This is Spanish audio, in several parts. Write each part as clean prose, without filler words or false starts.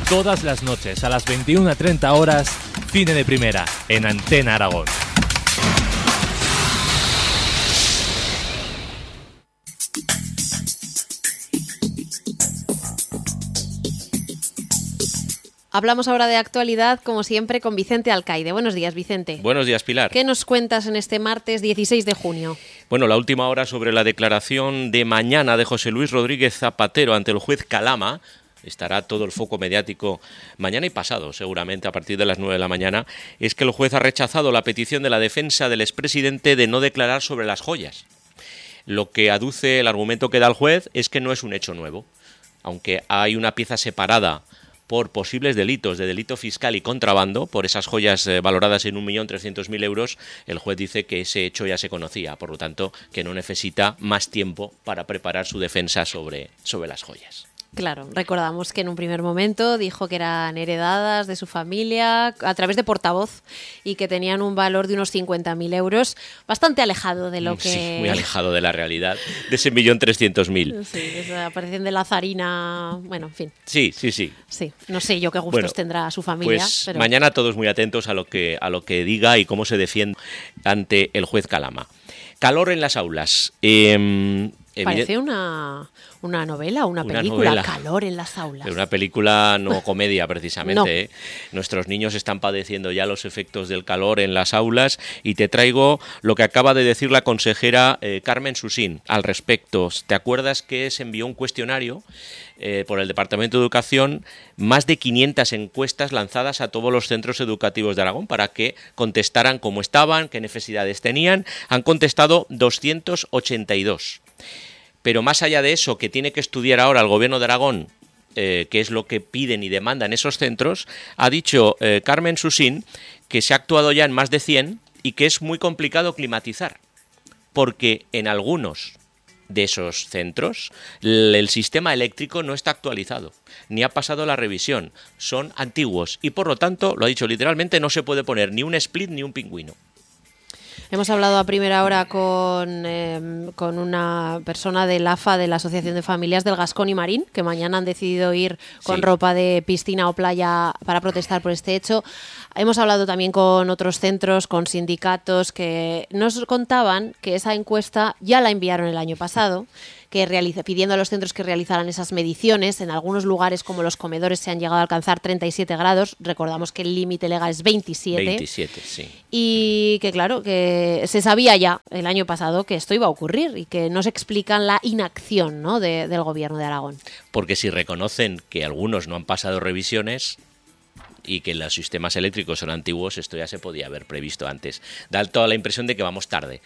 Todas las noches a las 21:30 horas, Cine de Primera, en Antena Aragón. Hablamos ahora de actualidad, como siempre, con Vicente Alcaide. Buenos días, Vicente. Buenos días, Pilar. ¿Qué nos cuentas en este martes 16 de junio? Bueno, la última hora sobre la declaración de mañana de José Luis Rodríguez Zapatero ante el juez Calama. Estará todo el foco mediático mañana y pasado, seguramente a partir de las 9 de la mañana. Es que el juez ha rechazado la petición de la defensa del expresidente de no declarar sobre las joyas. Lo que aduce el argumento que da el juez es que no es un hecho nuevo, aunque hay una pieza separada por posibles delitos de delito fiscal y contrabando, por esas joyas valoradas en 1.300.000 euros, el juez dice que ese hecho ya se conocía, por lo tanto, que no necesita más tiempo para preparar su defensa sobre las joyas. Claro, recordamos que en un primer momento dijo que eran heredadas de su familia a través de portavoz y que tenían un valor de unos 50.000 euros, bastante alejado de lo que... Sí, muy alejado de la realidad, de ese 1.300.000. Sí, esa aparición de la zarina, bueno, en fin. Sí. Sí, no sé yo qué gustos tendrá su familia. Pues pero... mañana todos muy atentos a lo que diga y cómo se defiende ante el juez Calama. Calor en las aulas. Parece una novela, una película, Calor en las aulas. Pero una película no comedia, precisamente. No. Nuestros niños están padeciendo ya los efectos del calor en las aulas y te traigo lo que acaba de decir la consejera Carmen Susín al respecto. ¿Te acuerdas que se envió un cuestionario por el Departamento de Educación, más de 500 encuestas lanzadas a todos los centros educativos de Aragón para que contestaran cómo estaban, qué necesidades tenían? Han contestado 282. Pero más allá de eso, que tiene que estudiar ahora el Gobierno de Aragón, que es lo que piden y demandan esos centros, ha dicho Carmen Susín que se ha actuado ya en más de 100 y que es muy complicado climatizar, porque en algunos de esos centros el sistema eléctrico no está actualizado, ni ha pasado la revisión, son antiguos y por lo tanto, lo ha dicho literalmente, no se puede poner ni un split ni un pingüino. Hemos hablado a primera hora con una persona del AFA, de la Asociación de Familias del Gascón y Marín, que mañana han decidido ir con ropa de piscina o playa para protestar por este hecho. Hemos hablado también con otros centros, con sindicatos, que nos contaban que esa encuesta ya la enviaron el año pasado, pidiendo a los centros que realizaran esas mediciones. En algunos lugares, como los comedores, se han llegado a alcanzar 37 grados. Recordamos que el límite legal es 27. 27, sí. Y que, claro, que se sabía ya el año pasado que esto iba a ocurrir y que no se explican la inacción, ¿no?, del Gobierno de Aragón. Porque si reconocen que algunos no han pasado revisiones y que los sistemas eléctricos son antiguos, esto ya se podía haber previsto antes. Da toda la impresión de que vamos tarde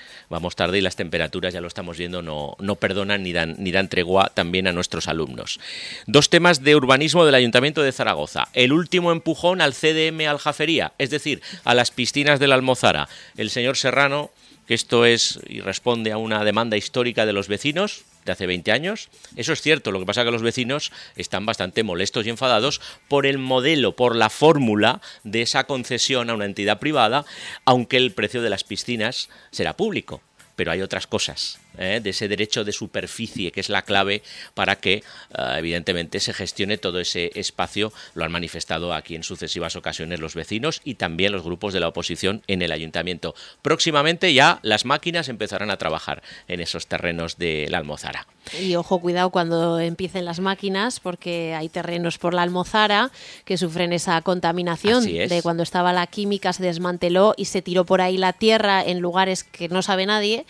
y las temperaturas, ya lo estamos viendo, no perdonan ni dan tregua también a nuestros alumnos. Dos temas de urbanismo del Ayuntamiento de Zaragoza. El último empujón al CDM Aljafería, es decir, a las piscinas de la Almozara. El señor Serrano, que esto es y responde a una demanda histórica de los vecinos de hace 20 años. Eso es cierto, lo que pasa es que los vecinos están bastante molestos y enfadados por el modelo, por la fórmula de esa concesión a una entidad privada, aunque el precio de las piscinas será público. Pero hay otras cosas, de ese derecho de superficie, que es la clave para que, evidentemente, se gestione todo ese espacio. Lo han manifestado aquí en sucesivas ocasiones los vecinos y también los grupos de la oposición en el ayuntamiento. Próximamente ya las máquinas empezarán a trabajar en esos terrenos de la Almozara. Y ojo, cuidado cuando empiecen las máquinas, porque hay terrenos por la Almozara que sufren esa contaminación de cuando estaba la química, se desmanteló y se tiró por ahí la tierra en lugares que no sabe nadie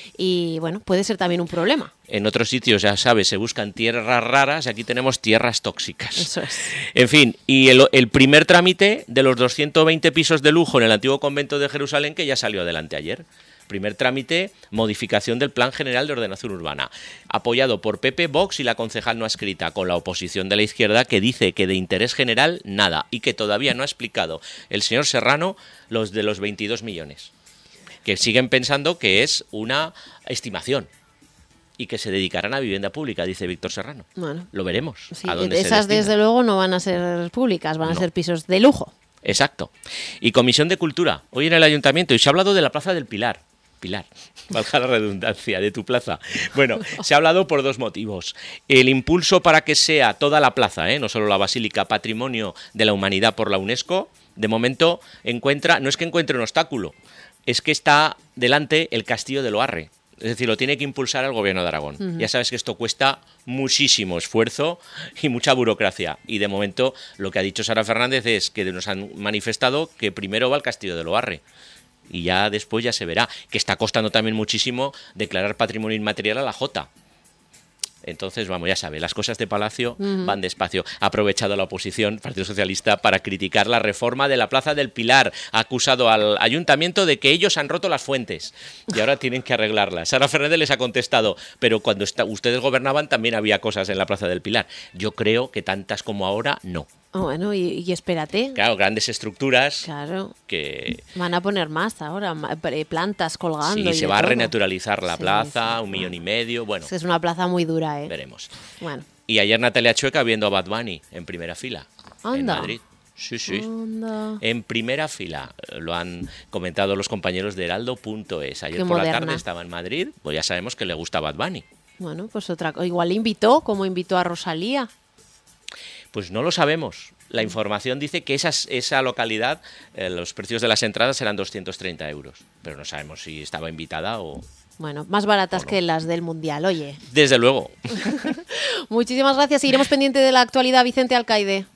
y, bueno, puede ser también un problema. En otros sitios, ya sabes, se buscan tierras raras y aquí tenemos tierras tóxicas. Eso es. En fin, y el primer trámite de los 220 pisos de lujo en el antiguo convento de Jerusalén, que ya salió adelante ayer. Primer trámite, modificación del Plan General de Ordenación Urbana, apoyado por PP, Vox y la concejal no adscrita, con la oposición de la izquierda, que dice que de interés general nada y que todavía no ha explicado el señor Serrano los de los 22 millones, que siguen pensando que es una estimación y que se dedicarán a vivienda pública, dice Víctor Serrano. Bueno, lo veremos. Sí, esas desde luego no van a ser públicas, van a ser pisos de lujo. Exacto. Y Comisión de Cultura, hoy en el Ayuntamiento, y se ha hablado de la Plaza del Pilar. Pilar, valga la redundancia, de tu plaza. Bueno, se ha hablado por 2 motivos. El impulso para que sea toda la plaza, no solo la basílica, Patrimonio de la Humanidad por la UNESCO, de momento no es que encuentre un obstáculo, es que está delante el Castillo de Loarre. Es decir, lo tiene que impulsar el Gobierno de Aragón. Ya sabes que esto cuesta muchísimo esfuerzo y mucha burocracia. Y de momento lo que ha dicho Sara Fernández es que nos han manifestado que primero va el Castillo de Loarre. Y ya después ya se verá, que está costando también muchísimo declarar patrimonio inmaterial a la Jota. Entonces, vamos, ya sabe, las cosas de Palacio van despacio. Ha aprovechado la oposición, Partido Socialista, para criticar la reforma de la Plaza del Pilar. Ha acusado al ayuntamiento de que ellos han roto las fuentes y ahora tienen que arreglarlas. Sara Fernández les ha contestado, pero cuando ustedes gobernaban también había cosas en la Plaza del Pilar. Yo creo que tantas como ahora, no. Bueno, y espérate. Claro, grandes estructuras. Claro. Que van a poner más ahora, plantas colgando. Sí, se va a renaturalizar la plaza, 1,5 millones. Bueno, es una plaza muy dura, ¿eh? Veremos. Bueno. Y ayer Natalia Chueca viendo a Bad Bunny en primera fila. Anda. En Madrid. Sí, sí. Anda. En primera fila. Lo han comentado los compañeros de Heraldo.es. Ayer Qué por moderna. la tarde estaba en Madrid. Pues ya sabemos que le gusta Bad Bunny. Bueno, pues igual invitó, como invitó a Rosalía. Pues no lo sabemos. La información dice que esa localidad, los precios de las entradas serán 230 euros. Pero no sabemos si estaba invitada o... Bueno, más baratas que las del Mundial, oye. Desde luego. Muchísimas gracias. Seguiremos pendiente de la actualidad, Vicente Alcaide.